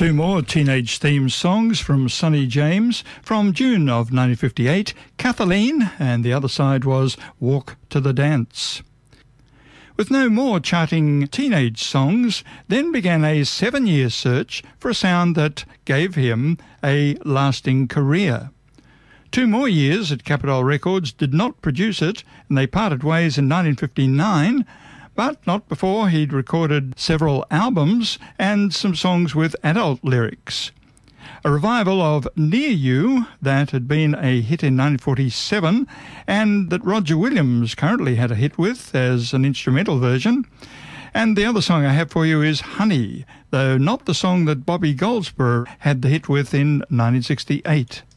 Two more teenage theme songs from Sonny James from June of 1958, Kathleen, and the other side was Walk to the Dance. With no more charting teenage songs, then began a 7-year search for a sound that gave him a lasting career. 2 more years at Capitol Records did not produce it, and they parted ways in 1959, but not before he'd recorded several albums and some songs with adult lyrics. A revival of Near You that had been a hit in 1947 and that Roger Williams currently had a hit with as an instrumental version. And the other song I have for you is Honey, though not the song that Bobby Goldsboro had the hit with in 1968.